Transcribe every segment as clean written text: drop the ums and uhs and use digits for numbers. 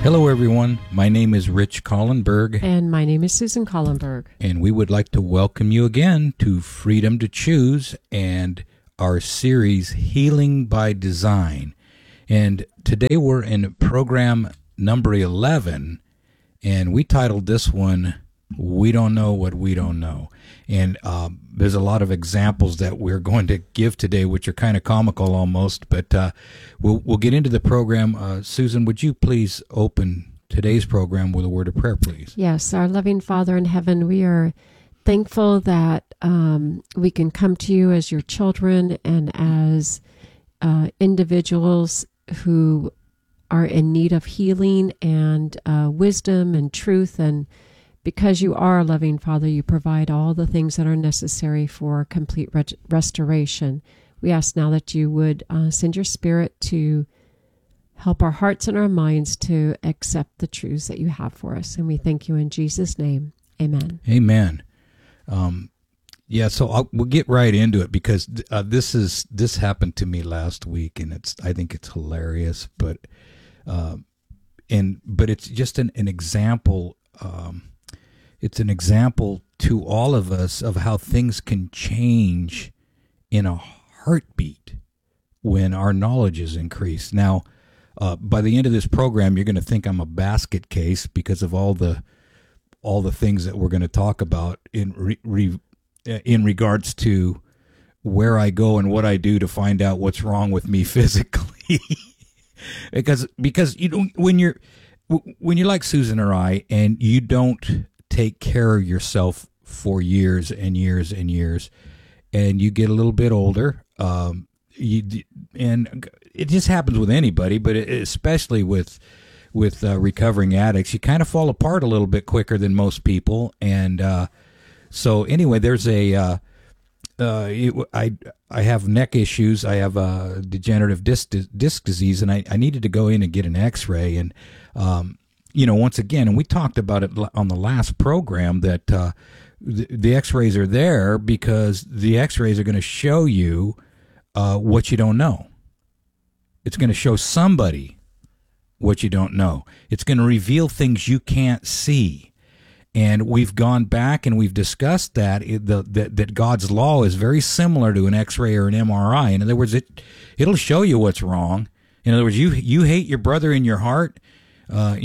Hello, everyone. My name is Rich Collenberg. And my name is Susan Collenberg. And we would like to welcome you again to Freedom to Choose and our series, Healing by Design. And today we're in program number 11, and we titled this one, We Don't Know What We Don't Know. And there's a lot of examples that we're going to give today, which are kind of comical almost, but we'll get into the program. Susan, would you please open today's program with a word of prayer, please? Yes, our loving Father in heaven, we are thankful that we can come to you as your children and as individuals who are in need of healing and wisdom and truth. And because you are a loving Father, you provide all the things that are necessary for complete restoration. We ask now that you would send your Spirit to help our hearts and our minds to accept the truths that you have for us. And we thank you in Jesus' name. Amen. Amen. So we'll get right into it because this happened to me last week, and I think it's hilarious, but it's just an example. It's an example to all of us of how things can change in a heartbeat when our knowledge is increased. Now, by the end of this program, you're going to think I'm a basket case because of all the things that we're going to talk about in regards to where I go and what I do to find out what's wrong with me physically. because when you're like Susan or I, and you don't take care of yourself for years and years and years, and you get a little bit older, and it just happens with anybody, but especially with recovering addicts, you kind of fall apart a little bit quicker than most people. And so anyway, there's I have neck issues. I have degenerative disc disease, and I needed to go in and get an X-ray. And once again, and we talked about it on the last program, that the X-rays are there because the X-rays are going to show you what you don't know. It's going to show somebody what you don't know. It's going to reveal things you can't see. And we've gone back and we've discussed that God's law is very similar to an X-ray or an MRI. In other words, it'll show you what's wrong. In other words, you hate your brother in your heart, and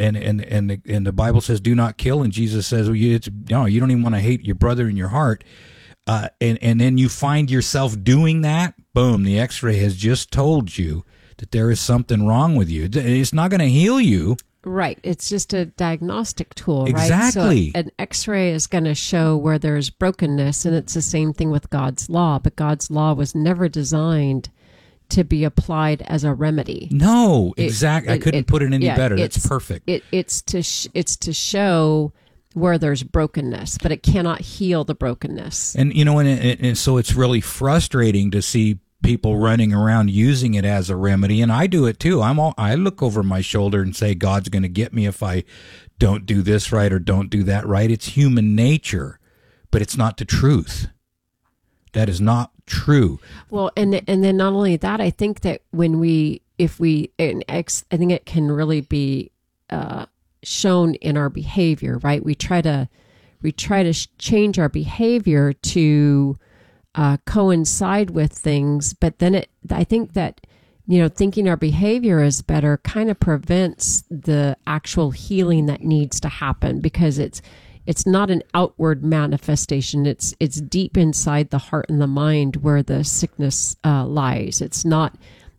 the Bible says do not kill, and Jesus says you don't even want to hate your brother in your heart. And then you find yourself doing that. Boom! The X-ray has just told you that there is something wrong with you. It's not going to heal you. Right. It's just a diagnostic tool, right? Exactly. So an X-ray is going to show where there's brokenness, and it's the same thing with God's law. But God's law was never designed to be applied as a remedy. No, exactly. I couldn't put it any better. That's perfect. It's to show where there's brokenness, but it cannot heal the brokenness. And and so it's really frustrating to see people running around using it as a remedy, and I do it too. I look over my shoulder and say, God's going to get me if I don't do this right or don't do that right. It's human nature, but it's not the truth. That is not true. Well, and then not only that, I think that I think it can really be shown in our behavior, right? We try to change our behavior to coincide with things, but then I think that thinking our behavior is better kind of prevents the actual healing that needs to happen, because it's not an outward manifestation. It's deep inside the heart and the mind where the sickness lies. It's not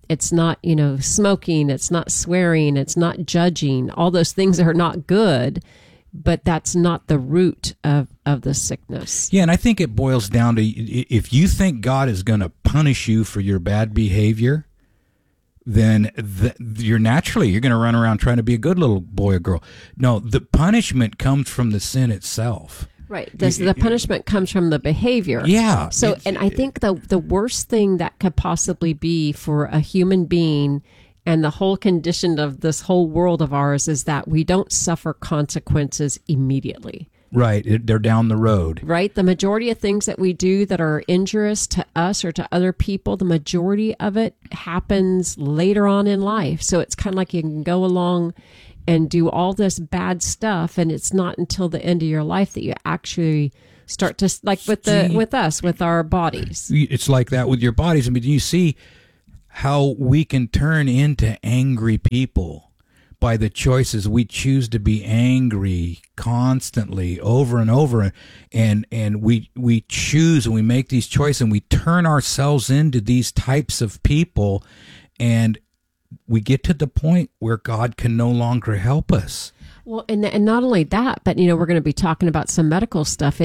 smoking. It's not swearing. It's not judging. All those things are not good, but that's not the root of the sickness. Yeah, and I think it boils down to, if you think God is going to punish you for your bad behavior, then you're going to run around trying to be a good little boy or girl. No, the punishment comes from the sin itself. Right. The punishment comes from the behavior. Yeah. So, and I think the worst thing that could possibly be for a human being and the whole condition of this whole world of ours is that we don't suffer consequences immediately. Right. They're down the road. Right. The majority of things that we do that are injurious to us or to other people, the majority of it happens later on in life. So it's kind of like you can go along and do all this bad stuff, and it's not until the end of your life that you actually start to, like with us with our bodies. It's like that with your bodies. I mean, you see how we can turn into angry people by the choices we choose to be angry constantly over and over, and we choose and we make these choices and we turn ourselves into these types of people, and we get to the point where God can no longer help us. Well, and not only that, but we're going to be talking about some medical stuff.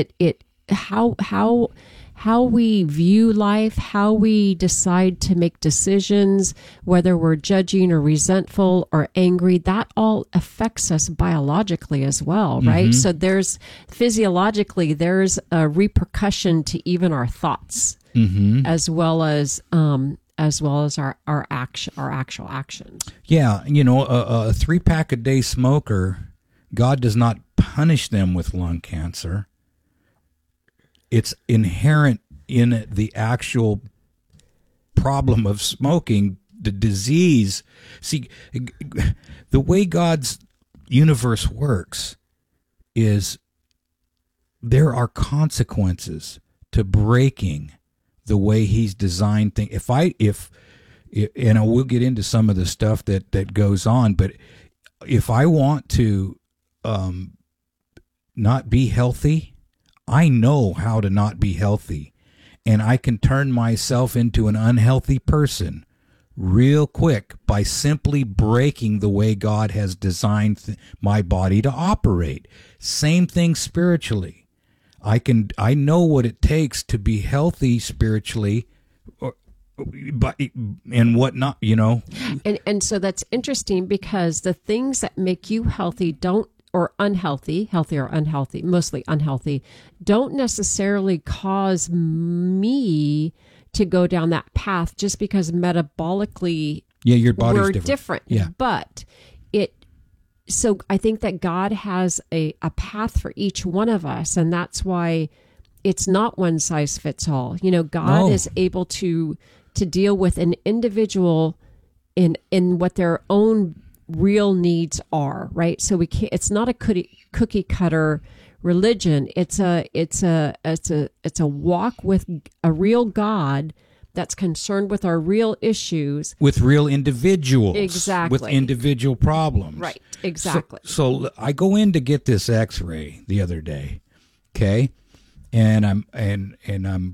How we view life, how we decide to make decisions, whether we're judging or resentful or angry, that all affects us biologically as well, right? So there's physiologically, there's a repercussion to even our thoughts, as well as our actual actions. Yeah, a 3-pack a day smoker, God does not punish them with lung cancer. It's inherent in the actual problem of smoking, the disease. See, the way God's universe works is there are consequences to breaking the way He's designed things. And we'll get into some of the stuff that goes on, but if I want to not be healthy, I know how to not be healthy, and I can turn myself into an unhealthy person real quick by simply breaking the way God has designed my body to operate. Same thing spiritually. I know what it takes to be healthy spiritually, and whatnot, And so that's interesting, because the things that make you healthy or unhealthy, healthy or unhealthy, mostly unhealthy, don't necessarily cause me to go down that path just because metabolically your body's we're different. Yeah. But so I think that God has a path for each one of us, and that's why it's not one size fits all. God is able to deal with an individual in what their own real needs are, right? So we can't. It's not a cookie cutter religion. It's a walk with a real God that's concerned with our real issues, with real individuals, exactly, with individual problems, right? Exactly. So I go in to get this X-ray the other day, okay, and I'm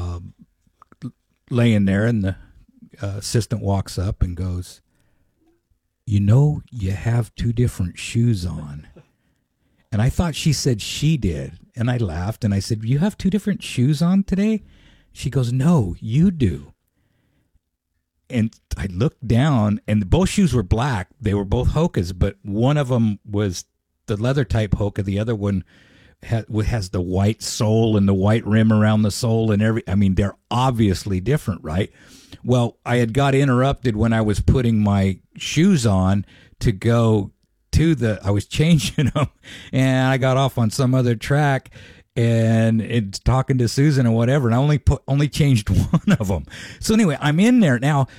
laying there, and the assistant walks up and goes, you have 2 different shoes on. And I thought she said she did. And I laughed and I said, you have 2 different shoes on today? She goes, no, you do. And I looked down, and both shoes were black. They were both Hokas, but one of them was the leather type Hoka. The other one has the white sole and the white rim around the sole and they're obviously different, right? Well, I had got interrupted when I was putting my shoes on to go to I was changing them, and I got off on some other track and it's talking to Susan or whatever, and I only changed one of them. So anyway, I'm in there now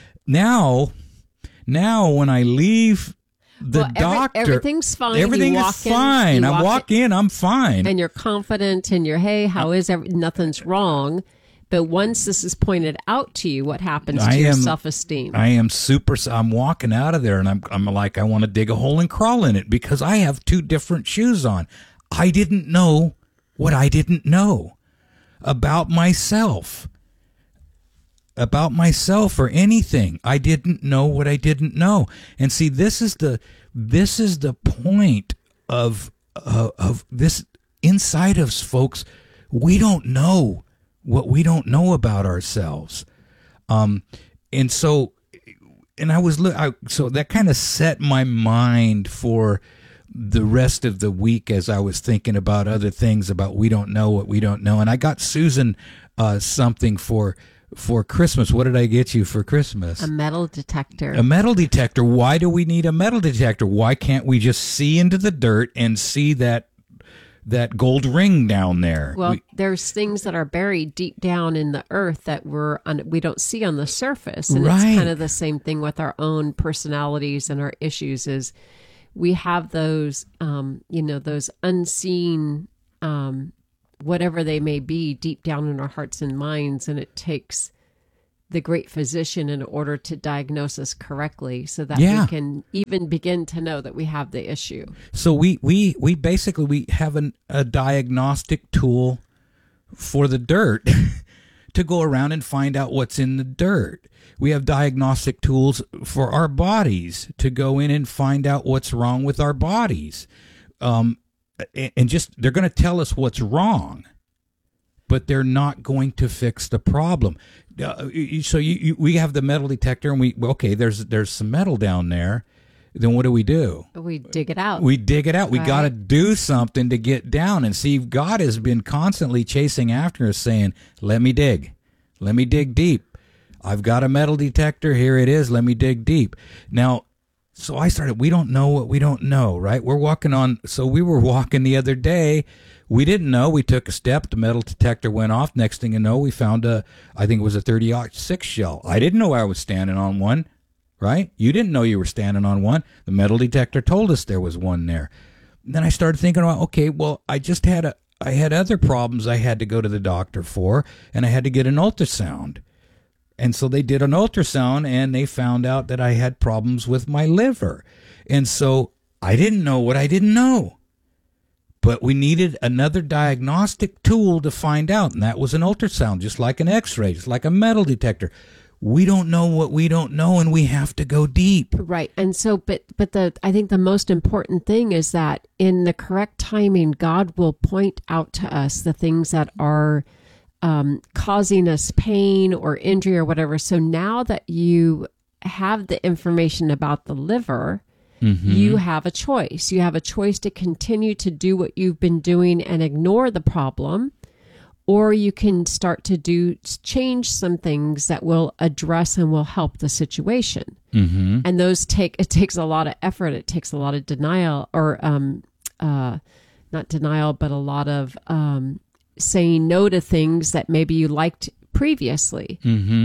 when I leave the doctor, everything's fine. Everything is fine. I walk in, I'm fine. And you're confident, and you're, hey, how is nothing's wrong. But once this is pointed out to you, what happens to your self-esteem? I'm walking out of there, and I'm like, I want to dig a hole and crawl in it, because I have 2 different shoes on. I didn't know what I didn't know about myself. About myself or anything. I didn't know what I didn't know. And see, this is the point of this inside us, folks. We don't know what we don't know about ourselves. So that kind of set my mind for the rest of the week as I was thinking about other things about we don't know what we don't know. And I got Susan something for Christmas. What did I get you for Christmas? A metal detector. A metal detector. Why do we need a metal detector? Why can't we just see into the dirt and see that gold ring down there? Well, there's things that are buried deep down in the earth that we don't see on the surface. And right. It's kind of the same thing with our own personalities and our issues is we have those, those unseen, whatever they may be, deep down in our hearts and minds, and it takes the great physician in order to diagnose us correctly, so that we can even begin to know that we have the issue. So we basically have a diagnostic tool for the dirt to go around and find out what's in the dirt. We have diagnostic tools for our bodies to go in and find out what's wrong with our bodies. And just, they're going to tell us what's wrong, but they're not going to fix the problem. So we have the metal detector, and there's some metal down there. Then what do? We dig it out. We dig it out. Right. We got to do something to get down. And see, God has been constantly chasing after us, saying, let me dig deep. I've got a metal detector. Here it is. Let me dig deep. Now, so I started, we don't know what we don't know, right? We were walking the other day. We didn't know. We took a step. The metal detector went off. Next thing you know, we found I think it was a 30-06 shell. I didn't know I was standing on one, right? You didn't know you were standing on one. The metal detector told us there was one there. And then I started thinking, I had other problems I had to go to the doctor for, and I had to get an ultrasound. And so they did an ultrasound, and they found out that I had problems with my liver. And so I didn't know what I didn't know. But we needed another diagnostic tool to find out, and that was an ultrasound, just like an x-ray, just like a metal detector. We don't know what we don't know, and we have to go deep. Right. And so, I think the most important thing is that in the correct timing, God will point out to us the things that are causing us pain or injury or whatever. So now that you have the information about the liver, you have a choice. You have a choice to continue to do what you've been doing and ignore the problem, or you can start to change some things that will address and will help the situation. And it takes a lot of effort. It takes a lot of denial, or not denial, but a lot of saying no to things that maybe you liked previously,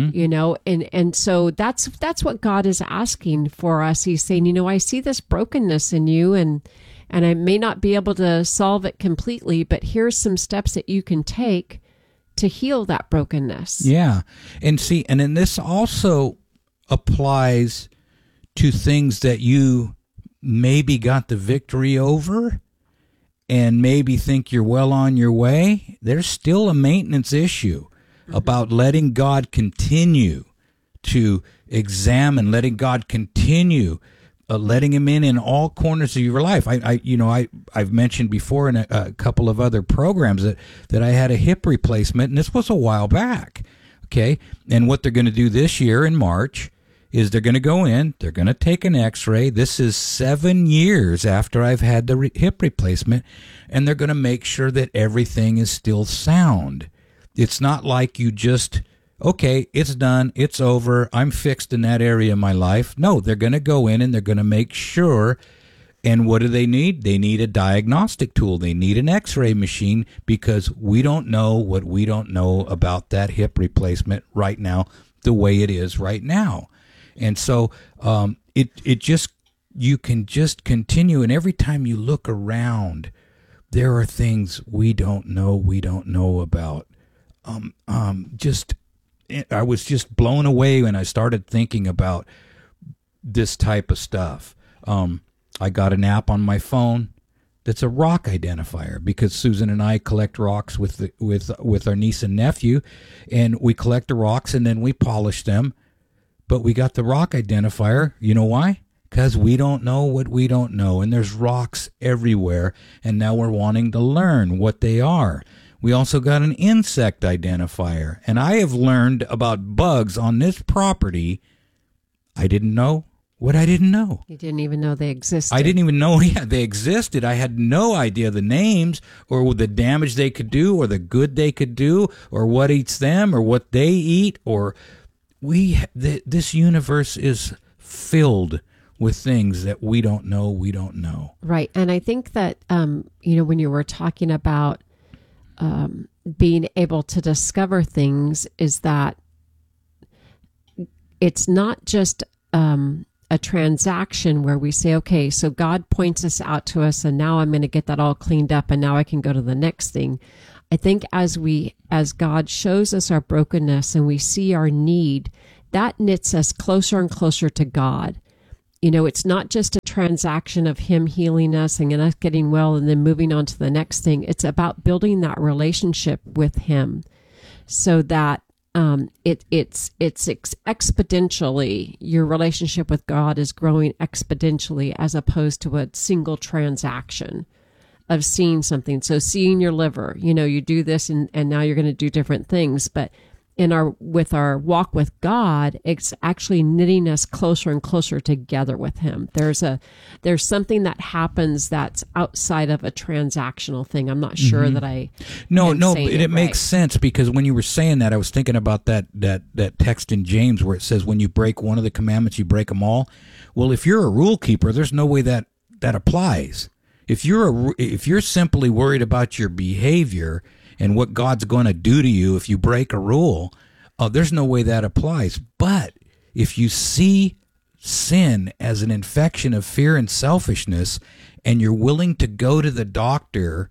and so that's what God is asking for us. He's saying, I see this brokenness in you, and I may not be able to solve it completely, but here's some steps that you can take to heal that brokenness. Yeah. And see, and then this also applies to things that you maybe got the victory over and maybe think you're well on your way. There's still a maintenance issue about letting God continue to examine, letting God continue, letting Him in all corners of your life. I've mentioned before in a couple of other programs that I had a hip replacement, and this was a while back. Okay, and what they're going to do this year in March is they're going to go in, they're going to take an x-ray. This is 7 years after I've had the hip replacement, and they're going to make sure that everything is still sound. It's not like you just, okay, it's done, it's over, I'm fixed in that area of my life. No, they're going to go in and they're going to make sure. And what do they need? They need a diagnostic tool. They need an x-ray machine, because we don't know what we don't know about that hip replacement right now, the way it is right now. And so you can just continue, and every time you look around, there are things we don't know about. I was just blown away when I started thinking about this type of stuff. I got an app on my phone that's a rock identifier, because Susan and I collect rocks with our niece and nephew, and we collect the rocks and then we polish them. But we got the rock identifier. You know why? Because we don't know what we don't know, and there's rocks everywhere, and now we're wanting to learn what they are. We also got an insect identifier, and I have learned about bugs on this property. I didn't know what I didn't know. You didn't even know they existed. I didn't even know they existed. I had no idea the names or the damage they could do or the good they could do or what eats them or what they eat. Or this universe is filled with things that we don't know. Right. And I think that, when you were talking about being able to discover things, is that it's not just a transaction where we say, okay, so God points this out to us, and now I'm going to get that all cleaned up, and now I can go to the next thing. I think as God shows us our brokenness and we see our need, that knits us closer and closer to God. You know, it's not just a transaction of Him healing us and us getting well and then moving on to the next thing. It's about building that relationship with Him so that it's exponentially, your relationship with God is growing exponentially as opposed to a single transaction of seeing something. So seeing your liver, you know, you do this and now you're going to do different things. But with our walk with God, it's actually knitting us closer and closer together with Him. There's something that happens that's outside of a transactional thing. I'm not sure that I it makes sense, because when you were saying that, I was thinking about that text in James where it says when you break one of the commandments, you break them all. Well, if you're a rule keeper, there's no way that applies. If you're simply worried about your behavior and what God's going to do to you if you break a rule, there's no way that applies. But if you see sin as an infection of fear and selfishness, and you're willing to go to the doctor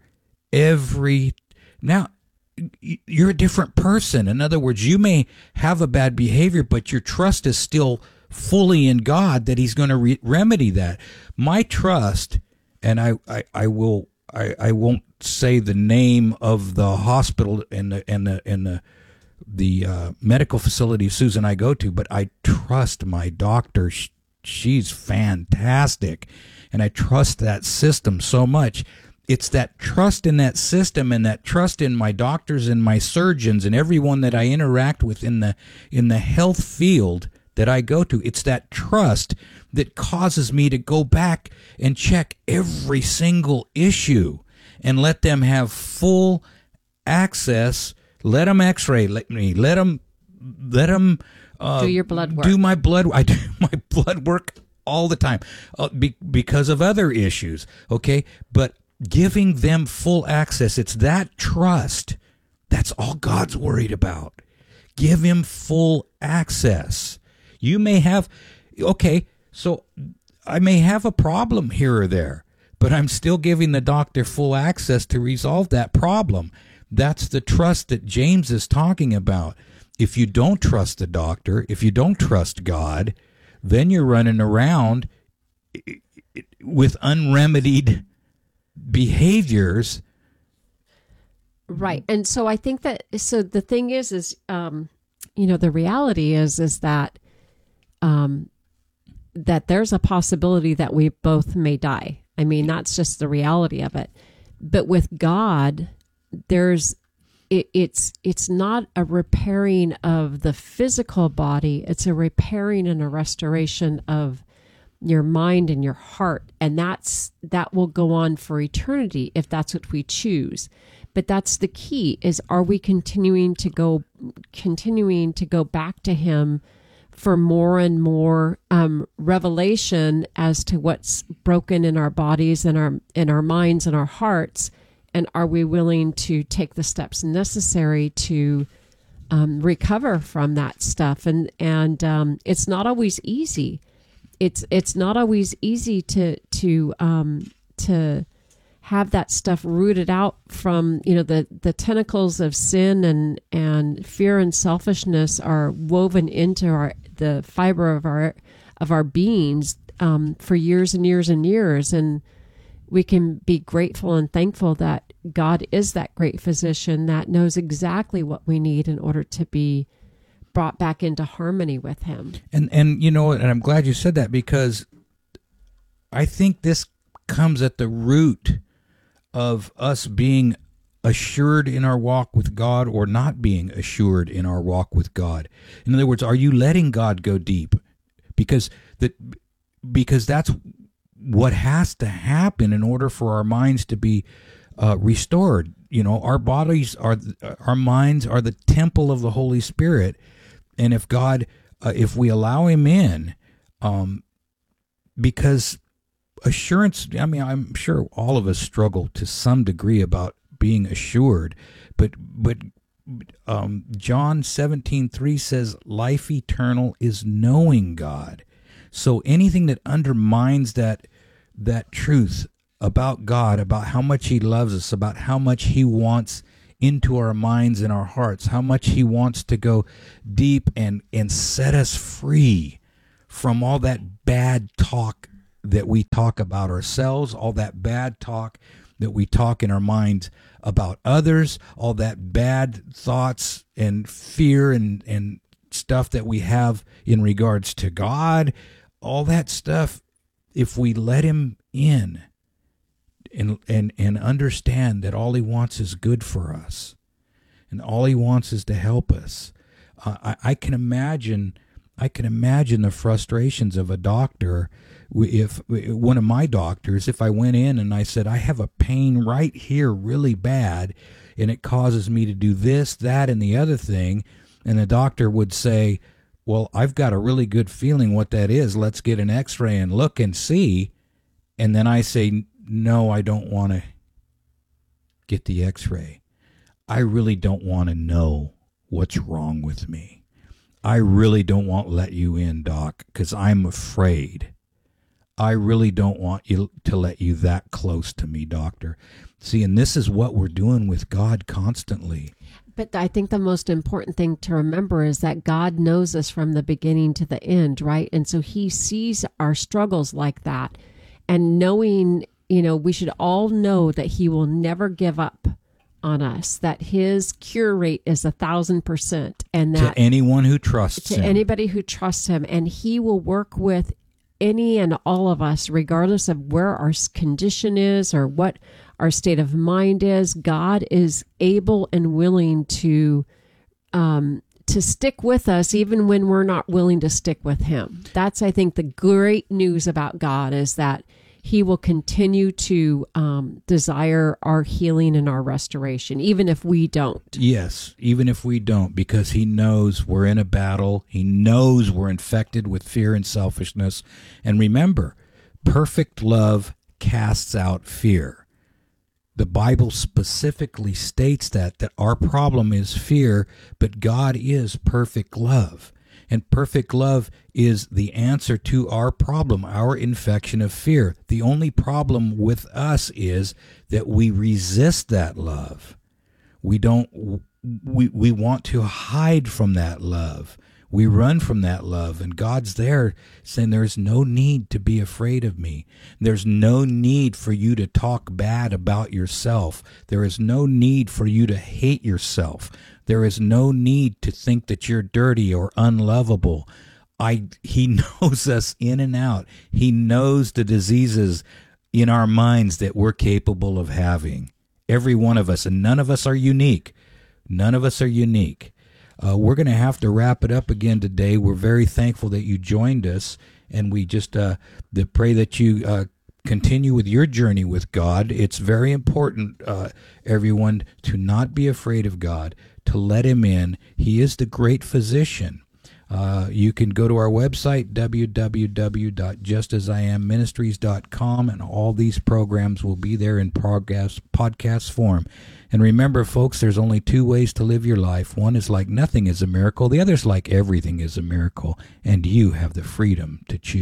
now you're a different person. In other words, you may have a bad behavior, but your trust is still fully in God that He's going to remedy that. My trust, and I won't say the name of the hospital and the medical facility Susan and I go to, but I trust my doctor. She's fantastic, and I trust that system so much. It's that trust in that system and that trust in my doctors and my surgeons and everyone that I interact with in the health field that I go to. It's that trust that causes me to go back and check every single issue and let them have full access. Let them X-ray. Let them do your blood work. Do my blood. I do my blood work all the time because of other issues. Okay, but giving them full access. It's that trust. That's all God's worried about. Give Him full access. You may have, so I may have a problem here or there, but I'm still giving the doctor full access to resolve that problem. That's the trust that James is talking about. If you don't trust the doctor, if you don't trust God, then you're running around with unremedied behaviors. Right. And so I think that, so the thing is the reality is that, that there's a possibility that we both may die. I mean, that's just the reality of it. But with God, it's not a repairing of the physical body. It's a repairing and a restoration of your mind and your heart. And that will go on for eternity if that's what we choose. But that's the key, is are we continuing to go back to Him for more and more revelation as to what's broken in our bodies and in our minds and our hearts, and are we willing to take the steps necessary to recover from that stuff? And it's not always easy. It's not always easy to have that stuff rooted out from, the tentacles of sin and fear and selfishness are woven into the fiber of our beings for years and years and years. And we can be grateful and thankful that God is that great physician that knows exactly what we need in order to be brought back into harmony with Him. And I'm glad you said that, because I think this comes at the root of us being assured in our walk with God or not being assured in our walk with God. In other words, are you letting God go deep? Because that's what has to happen in order for our minds to be restored. Our bodies our minds are the temple of the Holy Spirit, and if God, if we allow Him in, because assurance, I mean, I'm sure all of us struggle to some degree about being assured, but John 17:3 says life eternal is knowing God. So anything that undermines that truth about God, about how much he loves us, about how much he wants into our minds and our hearts, how much he wants to go deep and set us free from all that bad talk that we talk about ourselves, all that bad talk that we talk in our minds about others, all that bad thoughts and fear and stuff that we have in regards to God, all that stuff, if we let him in and understand that all he wants is good for us and all he wants is to help us. I can imagine the frustrations of a doctor. If one of my doctors, if I went in and I said, I have a pain right here really bad and it causes me to do this, that, and the other thing, and the doctor would say, well, I've got a really good feeling what that is. Let's get an x-ray and look and see. And then I say, no, I don't want to get the x-ray. I really don't want to know what's wrong with me. I really don't want to let you in, doc, because I'm afraid. I really don't want you to let you that close to me, doctor. See, and this is what we're doing with God constantly. But I think the most important thing to remember is that God knows us from the beginning to the end, right? And so he sees our struggles like that. And knowing, we should all know that he will never give up on us, that his cure rate is 1,000%. And that to anyone who trusts him. To anybody who trusts him. And he will work with any and all of us, regardless of where our condition is or what our state of mind is. God is able and willing to stick with us even when we're not willing to stick with him. That's, I think, the great news about God is that he will continue to desire our healing and our restoration, even if we don't. Yes, even if we don't, because he knows we're in a battle. He knows we're infected with fear and selfishness. And remember, perfect love casts out fear. The Bible specifically states that our problem is fear, but God is perfect love. And perfect love is the answer to our problem, our infection of fear. The only problem with us is that we resist that love. We want to hide from that love. We run from that love, and God's there saying there's no need to be afraid of me. There's no need for you to talk bad about yourself. There is no need for you to hate yourself. There is no need to think that you're dirty or unlovable. He knows us in and out. He knows the diseases in our minds that we're capable of having. Every one of us, and none of us are unique. None of us are unique. We're going to have to wrap it up again today. We're very thankful that you joined us, and we just pray that you continue with your journey with God. It's very important, everyone, to not be afraid of God, to let him in. He is the great physician. You can go to our website, www.justasiamministries.com, and all these programs will be there in podcast form. And remember, folks, there's only two ways to live your life. One is like nothing is a miracle. The other is like everything is a miracle. And you have the freedom to choose.